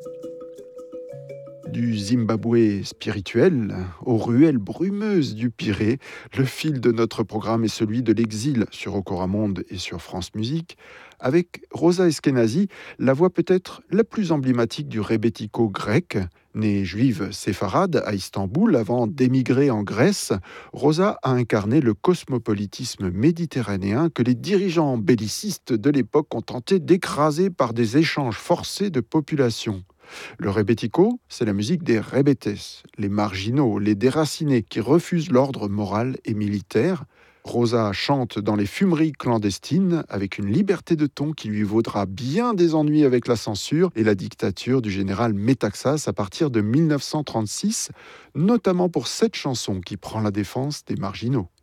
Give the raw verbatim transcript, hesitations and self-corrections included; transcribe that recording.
Du Zimbabwe spirituel aux ruelles brumeuses du Pirée, le fil de notre programme est celui de l'exil sur Okoramonde et sur France Musique. Avec Rosa Eskenazi, la voix peut-être la plus emblématique du rebetiko grec. Née juive séfarade à Istanbul avant d'émigrer en Grèce, Rosa a incarné le cosmopolitisme méditerranéen que les dirigeants bellicistes de l'époque ont tenté d'écraser par des échanges forcés de populations. Le rebetiko, c'est la musique des rebetes, les marginaux, les déracinés qui refusent l'ordre moral et militaire. Rosa chante dans les fumeries clandestines avec une liberté de ton qui lui vaudra bien des ennuis avec la censure et la dictature du général Metaxas à partir de mille neuf cent trente-six, notamment pour cette chanson qui prend la défense des marginaux.